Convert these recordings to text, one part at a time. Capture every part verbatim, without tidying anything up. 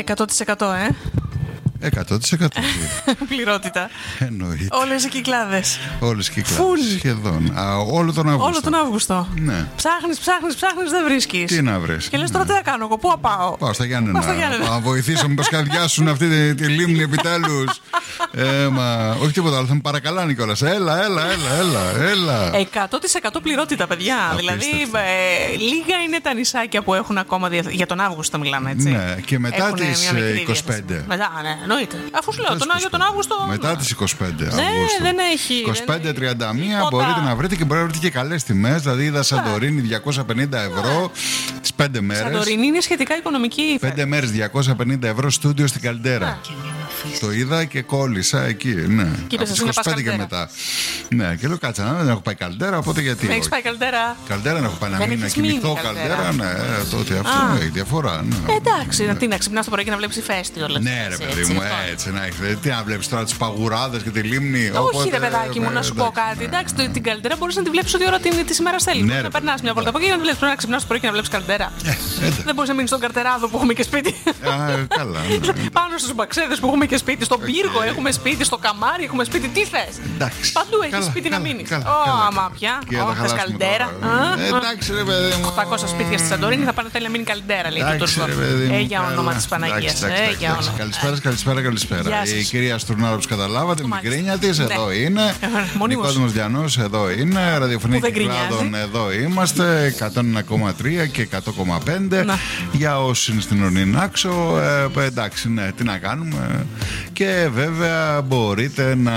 εκατό τοις εκατό, ε. εκατό τοις εκατό πληρότητα. Εννοείται. Όλες οι κυκλάδες. Όλες οι κυκλάδες. Σχεδόν. Α, όλο τον Αύγουστο. Όλο τον Αύγουστο. Ναι. Ψάχνεις, ψάχνεις, ψάχνεις, δεν βρίσκεις. Τι να βρεις. Και λες τώρα τι θα κάνω εγώ, πού θα πάω. Πάω στα Γιάννενα. Να βοηθήσω, μήπως καδιάσουν αυτή τη, τη λίμνη επιτέλους. ε, μα, όχι τίποτα άλλο, θα με παρακαλάνε κιόλας. Έλα, έλα, έλα, έλα, έλα. εκατό τοις εκατό πληρότητα, παιδιά. Απίστευτο. Δηλαδή, ε, λίγα είναι τα νησάκια που έχουν ακόμα. Δια... Για τον Αύγουστο μιλάμε, έτσι. Ναι, και μετά Έχουνε τις είκοσι πέντε. Μετά, ναι, εννοείται. Αφού σου λέω τον Άγιο τον Αύγουστο. Μετά τις είκοσι πέντε. Ναι, Αυγούστου. δεν έχει. είκοσι πέντε τριάντα μία τίποτα. μπορείτε να βρείτε και μπορείτε να βρείτε και καλές τιμές. Δηλαδή είδα Σαντορίνη διακόσια πενήντα ευρώ τις πέντε μέρες. Σαντορίνη είναι σχετικά οικονομική. πέντε μέρες διακόσια πενήντα ευρώ στούντιο στην Καλντέρα. Το είδα και κόλλησα εκεί. Ναι. Και είπες εσύ να πας και Καλντέρα. μετά. Ναι, και λέω κάτσα, δεν έχω πάει Καλντέρα, οπότε γιατί. Έχεις πάει Καλντέρα. Καλντέρα δεν έχω πάει να Δεν μείνει να έχεις μείνει κοιμηθώ Καλντέρα. Καλντέρα. Ναι, τότε αυτό Α. έχει διαφορά. Ναι. Ε, εντάξει, να τι να ξυπνάς το πρωί και να βλέπεις ηφαίστειο. Ναι, ρε παιδί μου, έτσι να έχετε. Τι να βλέπει τώρα τις παγουράδες και τη λίμνη. Όχι, ρε παιδάκι μου, να σου πω κάτι. Εντάξει, την Καλντέρα μπορείς να τη βλέπεις ό,τι ώρα τη ημέρα θέλει. Ναι, Να περνάς μια βόλτα από εκεί και να τη βλέπεις. Πρέπει να ξυπνάς το πρωί και να βλέπεις Καλντέρα. Δεν μπορείς να μείνεις στον καρτεράδο που έχουμε και σπίτι. Καλά. Πάνω στους μπαξέδες που έχουμε και σπίτι. Στον πύργο έχουμε σπίτι, στο καμάρι έχουμε σπίτι. Τι θες. Παντού έχει σπίτι να μείνεις. Ω, άμα πια. Ω, θες Καλντέρα. Εντάξει, ρε παιδί μου. οκτακόσια σπίτια στη Σαντορίνη θα πάνε θέλει να μείνει Καλντέρα, λέει το τουριστικό. Ε, για όνομα της Παναγίας. Καλησπέρα, καλησπέρα, καλησπέρα. Η κυρία Στουρνάρα, όπως καταλάβατε, με την κρίνια της, εδώ είναι. Νικόδημος Διανός, εδώ είναι. Ραδιοφωνική Κυκλάδων, εδώ είμαστε. εκατόν ένα κόμμα τρία και εκατό κόμμα πέντε. Για όσους είναι στην ορεινή άξο, εντάξει, ναι, τι να κάνουμε. Και βέβαια μπορείτε να,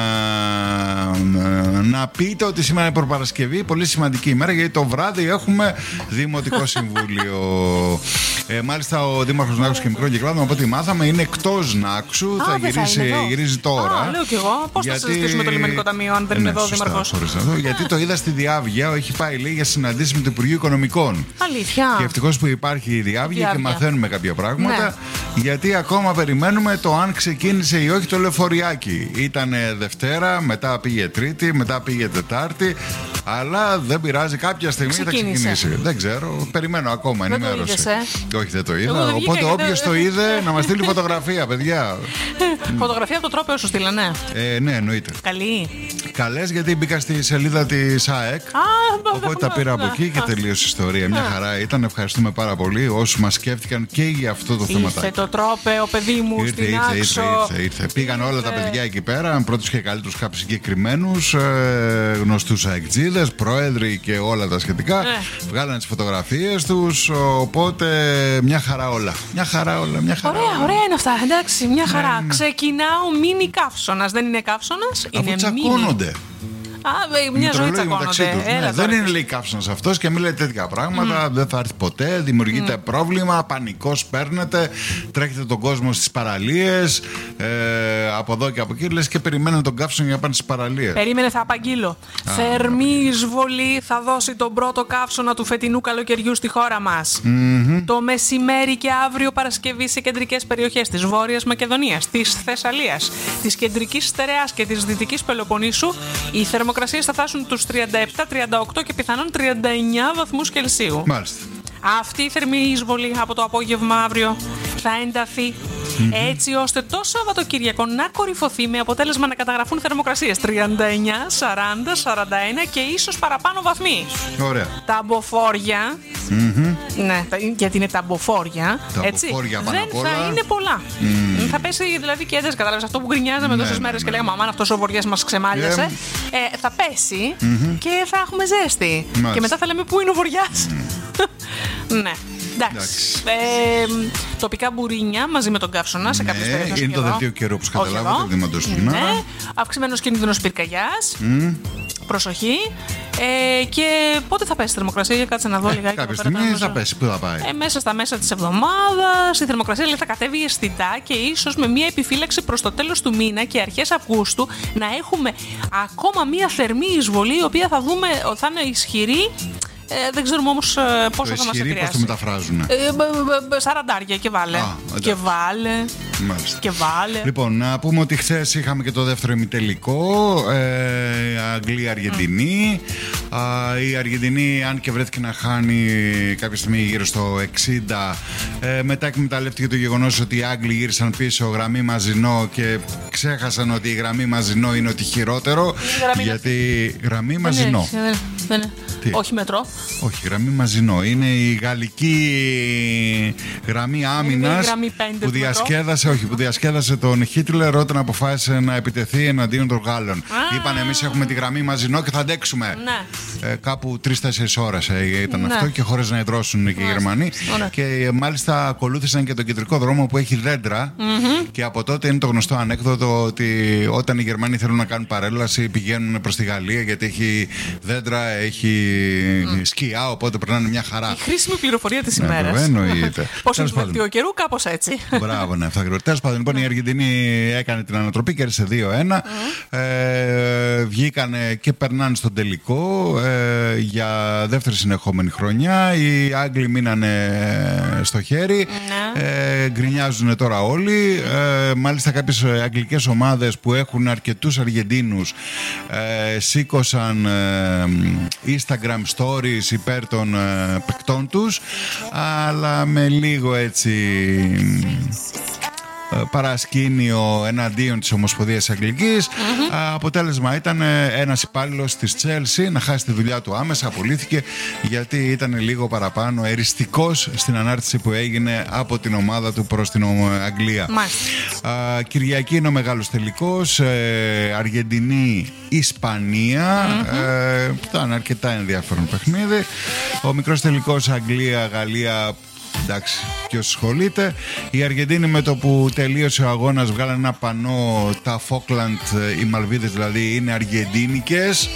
να πείτε ότι σήμερα είναι προπαρασκευή, πολύ σημαντική ημέρα, γιατί το βράδυ έχουμε Δημοτικό Συμβούλιο. Ε, μάλιστα ο Δήμαρχος Νάξου και Μικρών Κυκλάδων, από ό,τι μάθαμε, είναι εκτός Νάξου. Α, θα δεν θα γυρίσει, είναι γυρίζει τώρα. Α, λέω κι εγώ. Πώς γιατί... θα συζητήσουμε το Λιμενικό Ταμείο αν δεν είναι ναι, εδώ ο Δήμαρχος. Γιατί το είδα στη Διάβγεια, έχει πάει λέει για συναντήσεις με το Υπουργείο Οικονομικών. Αλήθεια. Και ευτυχώς που υπάρχει η Διάβγεια και μαθαίνουμε κάποια πράγματα. Ναι. Γιατί ακόμα περιμένουμε το αν ξεκίνησε ή όχι το λεωφοριάκι. Ήταν Δευτέρα, μετά πήγε Τρίτη, μετά πήγε Τετάρτη. Αλλά δεν πειράζει, κάποια στιγμή ξεκίνησε. θα ξεκινήσει. Δεν ξέρω, περιμένω ακόμα ενημέρωση. Το όχι, δεν το είδα. Οπότε όποιος το είδε να μας στείλει φωτογραφία, παιδιά. Φωτογραφία από το τρόπο σου στείλανε. Ε, ναι, εννοείται. Καλή. Καλές, γιατί μπήκα στη σελίδα της ΑΕΚ. Α, οπότε τα πήρα από εκεί και τελείωσε η ιστορία. Μια χαρά ήταν. Ευχαριστούμε πάρα πολύ όσους μας σκέφτηκαν και για αυτό το θεματάκι. Ήρθε το τρόπεο, παιδί μου, ήρθε, στην ήρθε, Άξο. ήρθε, ήρθε, ήρθε. Πήγαν όλα τα παιδιά εκεί πέρα, πρώτους και καλύτερους κάποιους συγκεκριμένους, ε, γνωστούς αεκτζίδες, πρόεδροι και όλα τα σχετικά. Ναι. Βγάλανε τις φωτογραφίες τους, οπότε μια χαρά όλα. Μια χαρά όλα, μια χαρά. Ωραία, όλα. ωραία είναι αυτά. Εντάξει, μια χαρά. Ναι, ναι. Ξεκινάω μίνι καύσωνας. Δεν είναι καύσωνας, Αφού είναι τσακώνονται. μίνι. Α, μια ζωή τσακώνονται. Ναι, δεν είναι λέει καύσωνας αυτός και μην λέτε τέτοια πράγματα. Mm. Δεν θα έρθει ποτέ. Δημιουργείται mm. πρόβλημα. Πανικός παίρνετε. Τρέχετε τον κόσμο στις παραλίες. Ε, από εδώ και από εκεί λες και περιμένετε τον καύσωνα για να πάνε στις παραλίες. Περίμενε, θα απαγγείλω. Ah. Θερμή εισβολή θα δώσει τον πρώτο καύσωνα του φετινού καλοκαιριού στη χώρα μας. Mm-hmm. Το μεσημέρι και αύριο Παρασκευή σε κεντρικές περιοχές της Βόρειας Μακεδονίας, της Θεσσαλίας, της Κεντρικής Στερεάς και της Δυτικής Πελοποννήσου, οι θερμοκρασίες θα φτάσουν τους τριάντα επτά τριάντα οκτώ και πιθανόν τριάντα εννιά βαθμούς Κελσίου. Μάλιστα. Αυτή η θερμή εισβολή από το απόγευμα αύριο θα ενταθεί mm-hmm. έτσι ώστε το Σαββατοκύριακο να κορυφωθεί με αποτέλεσμα να καταγραφούν θερμοκρασίες τριάντα εννιά, σαράντα, σαράντα ένα και ίσως παραπάνω βαθμοί. Ωραία. Τα μποφόρια, mm-hmm. ναι, γιατί είναι τα μποφόρια, τα έτσι, μποφόρια δεν θα είναι πολλά. Mm. Θα πέσει δηλαδή και ένταση, κατάλαβες αυτό που γκρινιάζαμε ναι, τόσες ναι, μέρες ναι. και λέγαμε αμάν αυτός ο βοριάς μας ξεμάλιασε. Yeah. Ε, θα πέσει mm-hmm. και θα έχουμε ζέστη. Μάλιστα. Και μετά θα λέμε πού είναι ο βοριάς. Mm. ναι. Εντάξει. Ε, τοπικά μπουρίνια μαζί με τον καύσωνα σε κάποιες ναι, περιοχές. Είναι το δελτίο καιρού, όπως καταλάβατε. Δημοτοστινά. Ναι. Αυξημένος κίνδυνος πυρκαγιάς. Mm. Προσοχή. Ε, και πότε θα πέσει η θερμοκρασία, για κάτσε να δω ε, λιγάκι. Κάποια στιγμή θα πέσει, πού θα πάει. Ε, μέσα στα μέσα της εβδομάδας η θερμοκρασία λέει, θα κατέβει αισθητά και ίσως με μια επιφύλαξη προς το τέλος του μήνα και αρχές Αυγούστου να έχουμε ακόμα μια θερμή εισβολή, η οποία θα δούμε θα είναι ισχυρή. Ε, δεν ξέρουμε όμως ε, πόσο το θα μας επηρεάσει. Πώς το μεταφράζουν. Ε, σαραντάρια και βάλε. Α, και βάλε. Μάλιστα. Και βάλε. Λοιπόν, να πούμε ότι χθες είχαμε και το δεύτερο ημιτελικό. Ε, Αγγλία-Αργεντινή. Mm. Η Αργεντινή, αν και βρέθηκε να χάνει κάποια στιγμή γύρω στο εξήντα, ε, μετά εκμεταλλεύτηκε το γεγονός ότι οι Άγγλοι γύρισαν πίσω γραμμή Μαζινό και ξέχασαν ότι η γραμμή Μαζινό είναι ότι χειρότερο. Γραμμή γιατί γραμμή Μαζινό. Δεν είναι. Δεν είναι. Όχι μετρό. Όχι, γραμμή Μαζινό. Είναι η γαλλική γραμμή άμυνας που διασκέδασε, όχι, που διασκέδασε τον Χίτλερ όταν αποφάσισε να επιτεθεί εναντίον των Γάλλων. Ah. Είπαν εμείς έχουμε τη γραμμή Μαζινό και θα αντέξουμε. Ναι. Ε, κάπου τρεις-τέσσερις ώρες ε, ήταν ναι. αυτό και χωρίς να εδρώσουν και οι Γερμανοί. Ωραία. Και ε, μάλιστα ακολούθησαν και τον κεντρικό δρόμο που έχει δέντρα. Mm-hmm. Και από τότε είναι το γνωστό ανέκδοτο ότι όταν οι Γερμανοί θέλουν να κάνουν παρέλαση πηγαίνουν προς τη Γαλλία γιατί έχει δέντρα, έχει mm. σκιά, οπότε περνάνε μια χαρά. Η χρήσιμη πληροφορία της ημέρας. Ναι, εννοείται. Πώς είναι το δελτίο καιρού, κάπως έτσι. Μπράβο, ναι, αυτά ακριβώς. Τέλος πάντων, λοιπόν, η Αργεντινή έκανε την ανατροπή, κέρδισε δύο ένα. Mm. Ε, βγήκανε και περνάνε στον τελικό ε, για δεύτερη συνεχόμενη χρονιά. Οι Άγγλοι μείνανε στο χέρι. Mm. Ε, γκρινιάζουν τώρα όλοι. Ε, μάλιστα, κάποιες αγγλικές ομάδες που έχουν αρκετούς Αργεντίνους ε, σήκωσαν ε, Instagram stories υπέρ των ε, παικτών τους, αλλά με λίγο έτσι παρασκήνιο εναντίον της Ομοσπονδίας Αγγλικής. Mm-hmm. Αποτέλεσμα ήταν ένας υπάλληλος της Chelsea να χάσει τη δουλειά του άμεσα, απολύθηκε γιατί ήταν λίγο παραπάνω εριστικός στην ανάρτηση που έγινε από την ομάδα του προς την Αγγλία. Mm-hmm. Κυριακή είναι ο μεγάλος τελικός, ε, Αργεντινή-Ισπανία. Mm-hmm. ε, ήταν αρκετά ενδιαφέρον παιχνίδι. Ο μικρός τελικός Αγγλία-Γαλλία, εντάξει, ποιος ασχολείται. Η Αργεντίνη με το που τελείωσε ο αγώνας βγάλανε ένα πανό, τα Φόκλαντ, οι Μαλβίδες δηλαδή είναι αργεντίνικες.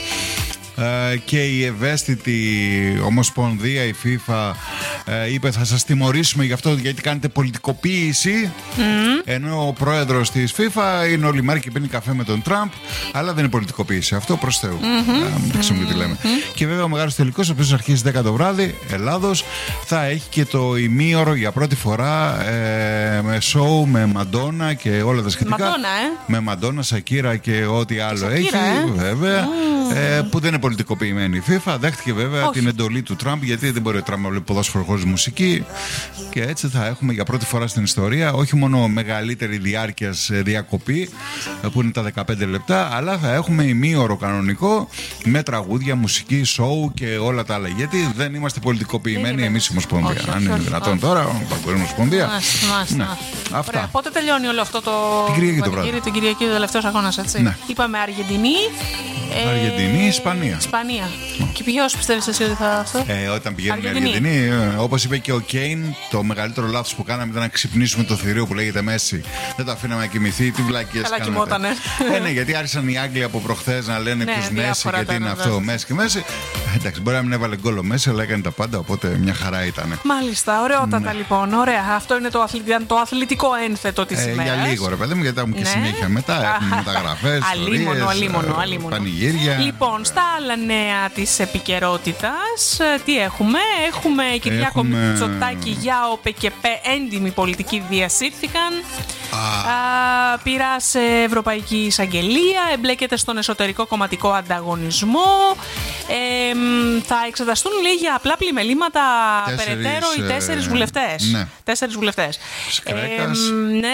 Και η ευαίσθητη Ομοσπονδία, η FIFA, είπε θα σας τιμωρήσουμε γι' αυτό γιατί κάνετε πολιτικοποίηση. Mm. Ενώ ο πρόεδρος της FIFA είναι όλη μέρα και πίνει καφέ με τον Τραμπ, αλλά δεν είναι πολιτικοποίηση αυτό, προς Θεού. Mm-hmm. Δεν ξέρουμε τι λέμε. Mm-hmm. Και βέβαια ο μεγάλος τελικός, ο οποίος αρχίζει δέκα το βράδυ, Ελλάδος, θα έχει και το ημίωρο για πρώτη φορά ε, με σοου, με Μαντόνα και όλα τα σχετικά. Μαντόνα, ε? Με Μαντόνα, Σακύρα και ό,τι άλλο Σακύρα, έχει. Ε? Βέβαια. Mm. Ε, που δεν είναι πολιτικοποιημένη η FIFA. Δέχτηκε βέβαια Όχι. την εντολή του Τραμπ, γιατί δεν μπορεί ο Τραμπ να βλέπει ποδόσφαιρο χωρίς μουσική. Και έτσι θα έχουμε για πρώτη φορά στην ιστορία όχι μόνο μεγαλύτερη διάρκεια διακοπή, που είναι τα δεκαπέντε λεπτά, αλλά θα έχουμε ημίωρο κανονικό με τραγούδια, μουσική, σοου και όλα τα άλλα. Γιατί δεν είμαστε πολιτικοποιημένοι εμείς η Ομοσπονδία. Αν είναι δυνατόν τώρα, Παγκόσμια Ομοσπονδία. Ναι. Αυτά. Ωραία. Πότε τελειώνει όλο αυτό το. Την Κυριακή το βράδυ. Την Κυριακή, ο τελευταίος αγώνας, έτσι. Ναι. Είπαμε Αργεντινή. Αργεντινή, Ισπανία. Ισπανία. Mm. Και ποιος πιστεύεις εσύ ότι θα αυτό? Ε, όταν πηγαίνουμε Αργεντινή. Αργεντινή, όπως είπε και ο Κέιν, το μεγαλύτερο λάθος που κάναμε ήταν να ξυπνήσουμε το θηρίο που λέγεται Μέση. Δεν το αφήναμε να κοιμηθεί. Τι βλακίες κάναμε. Καλά κοιμότανε. Ε, ναι, γιατί άρχισαν οι Άγγλοι από προχθές να λένε ναι, ποιος Μέση, γιατί είναι αυτό, Μέση και Μέση. Εντάξει, μπορεί να μην έβαλε γκολ ο Μέση, αλλά έκανε τα πάντα, οπότε μια χαρά ήταν. Μάλιστα, ωραιότατα ναι. λοιπόν. Ωραία. Αυτό είναι το, αθλη... το αθλητικό ένθετο της ε, ημέρας. Για λίγο, ρε παιδί μου, γιατί έχουμε και συνέχεια μετά. Έχουμε μεταγραφές, αλίμονο, αλίμονο, αλίμονο. Πανηγύρια. Λοιπόν, στα άλλα νέα της επικαιρότητας, τι έχουμε? Έχουμε Κυριάκο Μητσοτάκη για ο ΠΚΠ, έντιμη πολιτική διασύρθηκαν. Ah. Πειρά σε Ευρωπαϊκή Εισαγγελία, εμπλέκεται στον εσωτερικό κομματικό ανταγωνισμό. Ε, θα εξεταστούν, λέει, για απλά πλημελήματα τέσσερις, περαιτέρω οι τέσσερις βουλευτές. Ναι. Τέσσερις βουλευτές. Σκρέκας. Ε, ναι,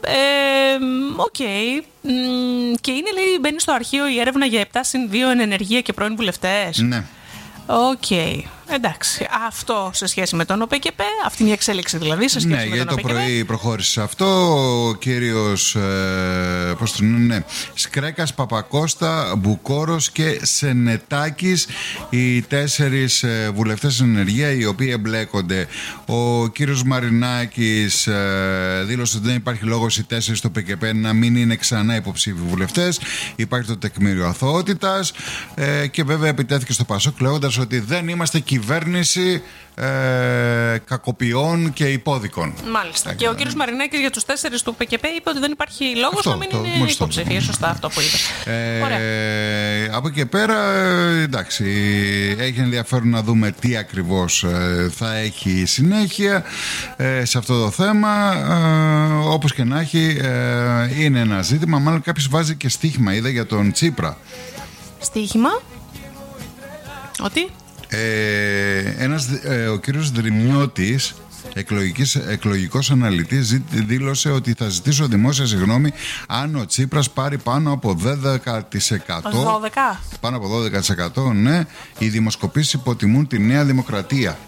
οκ. Okay. Και είναι, λέει, μπαίνει στο αρχείο η έρευνα για επτά συν δύο εν ενεργεία και πρώην βουλευτές. Ναι. Οκ. Okay. Εντάξει. Αυτό σε σχέση με τον ΟΠΚΠ, αυτή είναι η εξέλιξη δηλαδή σε σχέση ναι, με τον ΟΠΚΠ. Ναι, γιατί το πρωί προχώρησε σε αυτό. Ο κύριος ε, πώς το λένε, ναι, Σκρέκας, Παπακώστα, Μπουκόρος και Σενετάκης, οι τέσσερις ε, βουλευτές στην ενεργεία οι οποίοι εμπλέκονται. Ο κύριος Μαρινάκης ε, δήλωσε ότι δεν υπάρχει λόγος οι τέσσερις στο ΠΚΠ να μην είναι ξανά υποψήφιοι βουλευτές. Υπάρχει το τεκμήριο αθωότητας ε, και βέβαια επιτέθηκε στο Πασόκ λέγοντας ότι δεν είμαστε κυβέρνηση Ε, κακοποιών και υπόδικων. Μάλιστα. Έκανε. Και ο κύριος Μαρινάκης για τους τέσσερις του ΠΚΠ είπε ότι δεν υπάρχει λόγος αυτό, να μην το, είναι υποψήφιοι. Σωστά αυτό που είπε. Ε, Ωραία. Από εκεί και πέρα, εντάξει, έχει ενδιαφέρον να δούμε τι ακριβώς ε, θα έχει συνέχεια ε, σε αυτό το θέμα. Ε, όπως και να έχει, ε, είναι ένα ζήτημα. Μάλλον κάποιος βάζει και στοίχημα, είδα, για τον Τσίπρα. Στοίχημα? Ότι? Ε, ένας, ε, ο κύριος Δρυμιώτης, εκλογικός αναλυτής, δήλωσε ότι θα ζητήσω δημόσια συγγνώμη αν ο Τσίπρας πάρει πάνω από δώδεκα τοις εκατό. δώδεκα Πάνω από δώδεκα τοις εκατό, ναι. Οι δημοσκοπήσεις υποτιμούν τη Νέα Δημοκρατία.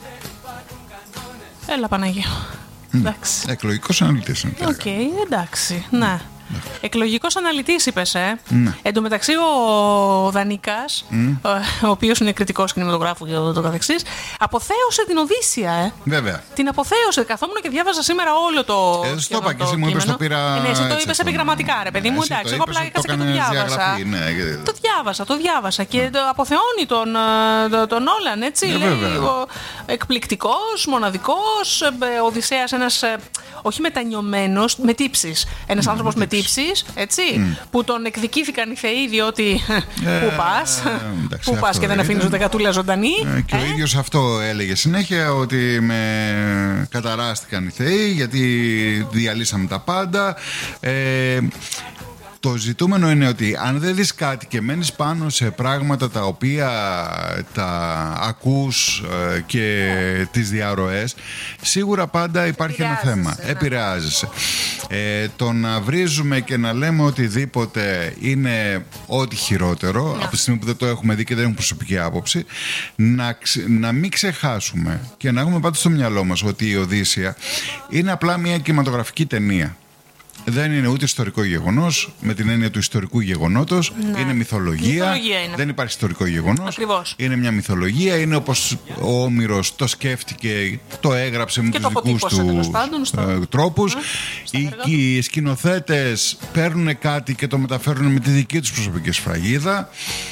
Έλα Παναγία. Mm. Εντάξει. Εκλογικός αναλυτής. Οκ, okay, εντάξει, mm. ναι. Εκλογικός αναλυτής είπες, ε. Ναι. Εν τω μεταξύ ο Δανίκας, mm. ο οποίος είναι κριτικός κινηματογράφου και το καθεξής, αποθέωσε την Οδύσσια, ε. Βέβαια. Την αποθέωσε. Καθόμουν και διάβαζα σήμερα όλο το. Ε, στο είπα και εσύ μου είπες το πήρα. Ε, ναι, εσύ το είπες επιγραμματικά, ρε παιδί μου. Εντάξει, εγώ απλά έκανα και το διάβασα. Ναι, το διάβασα, το διάβασα. Και το αποθεώνει τον, τον Όλαν, έτσι. Ε, λέει εκπληκτικός, μοναδικός, Οδυσσέας, ένας. Όχι μετανιωμένος, με τύψεις. Ένας mm, άνθρωπος με τύψεις, έτσι, mm. που τον εκδικήθηκαν οι θεοί διότι ε, πού πας, ε, πού πας και δεν αφήνεις ούτε κατούλα ζωντανή. Ε, και ε? ο ίδιος αυτό έλεγε συνέχεια, ότι με καταράστηκαν οι θεοί γιατί διαλύσαμε τα πάντα. Ε, Το ζητούμενο είναι ότι αν δεν δεις κάτι και μένεις πάνω σε πράγματα τα οποία τα ακούς ε, και τις διαρροές, σίγουρα πάντα υπάρχει ένα θέμα. Ναι. Επηρεάζεσαι. Ε, το να βρίζουμε και να λέμε οτιδήποτε είναι ό,τι χειρότερο, ναι. από τη στιγμή που δεν το έχουμε δει και δεν έχουμε προσωπική άποψη, να, να μην ξεχάσουμε και να έχουμε πάντα στο μυαλό μας ότι η Οδύσσια είναι απλά μια κινηματογραφική ταινία. Δεν είναι ούτε ιστορικό γεγονός, με την έννοια του ιστορικού γεγονότος. Ναι. Είναι μυθολογία. μυθολογία είναι. Δεν υπάρχει ιστορικό γεγονός. Ακριβώς. Είναι μια μυθολογία. Είναι όπως ο Όμηρος το σκέφτηκε, το έγραψε με και τους το δικούς του πάντων, στο... ε, τρόπους. Mm, οι, οι σκηνοθέτες παίρνουν κάτι και το μεταφέρουν με τη δική τους προσωπική σφραγίδα.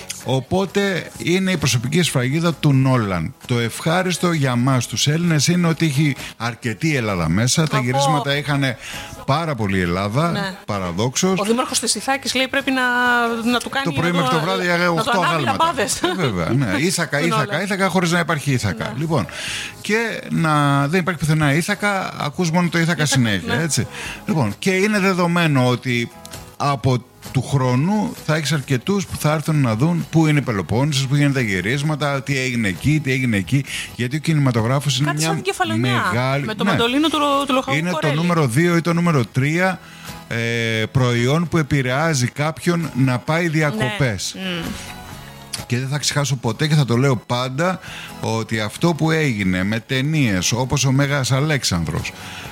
Οπότε είναι η προσωπική σφραγίδα του Νόλαν. Το ευχάριστο για μας τους Έλληνες είναι ότι έχει αρκετή Ελλάδα μέσα. Από... Τα γυρίσματα είχαν πάρα πολύ Ελλάδα, ναι. παραδόξως. Ο δήμαρχος της Ιθάκης λέει πρέπει να, να του κάνει το πρωί μέχρι το βράδυ οκτώ αγάλματα. Ε, βέβαια, ναι. Ήθακα, ήθακα, ήθακα χωρίς να υπάρχει ήθακα. Ναι. Λοιπόν, και να, δεν υπάρχει πουθενά ήθακα, ακούς μόνο το ήθακα, ήθακα συνέχεια. Ναι. Έτσι. Λοιπόν, και είναι δεδομένο ότι από του χρόνου θα έχεις αρκετούς που θα έρθουν να δουν πού είναι η Πελοπόννησος, πού γίνονται τα γυρίσματα, τι έγινε εκεί, τι έγινε εκεί. Γιατί ο κινηματογράφος είναι μια μεγάλη. Με το ναι. μαντολίνο του, του Λοχαγού είναι Κορέλη. Το νούμερο δύο ή το νούμερο τρία ε, προϊόν που επηρεάζει κάποιον να πάει διακοπές. Ναι. Mm. Και δεν θα ξεχάσω ποτέ και θα το λέω πάντα ότι αυτό που έγινε με ταινίες όπως ο Μέγας Αλέξανδρος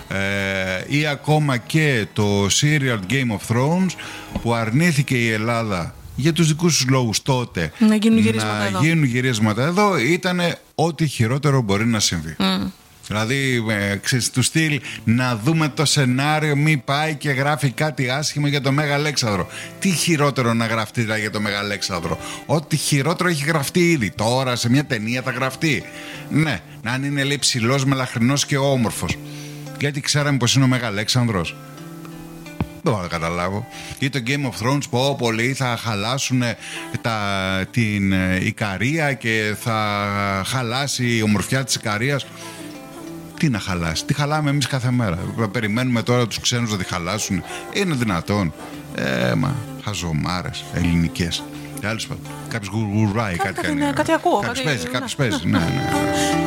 ε, ή ακόμα και το serial Game of Thrones που αρνήθηκε η Ελλάδα για τους δικούς τους λόγους τότε να γίνουν γυρίσματα, να εδώ. γίνουν γυρίσματα εδώ, ήταν ό,τι χειρότερο μπορεί να συμβεί. Mm. Δηλαδή, ε, ξέρεις, του στυλ να δούμε το σενάριο, μη πάει και γράφει κάτι άσχημο για το Μέγα Αλέξανδρο. Τι χειρότερο να γραφτεί δηλαδή, για το Μέγα Αλέξανδρο? Ό,τι χειρότερο έχει γραφτεί ήδη. Τώρα σε μια ταινία θα γραφτεί. Ναι, αν είναι λέει ψηλός, μελαχρινός και όμορφος. Γιατί ξέραμε πως είναι ο Μέγα Αλέξανδρος. Δεν μπορώ να καταλάβω. Ή το Game of Thrones που oh, πολλοί θα χαλάσουν τα, την Ικαρία και θα χαλάσει η ομορφιά της Ικαρίας. Τι να χαλάσει, τι χαλάμε εμείς κάθε μέρα? Περιμένουμε τώρα τους ξένους να τη χαλάσουν? Είναι δυνατόν? Ε, μα, χαζομάρες ελληνικές. Τέλος πάντων, κάποιος γουρουράει, κάτι, κάτι κάνει. Κάτι ακούω. Κάποιος κάτι... παίζει, κάποιος παίζει, ναι, ναι.